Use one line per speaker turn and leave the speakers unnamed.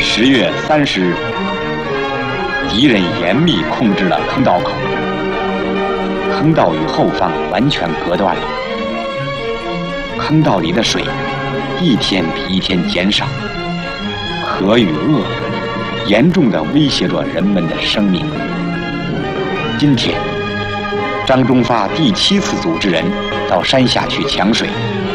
10月30日，敌人严密控制了坑道口，坑道与后方完全隔断了。坑道里的水一天比一天减少，河与恶严重地威胁着人们的生命。今天，张忠发第7次组织人到山下去抢水，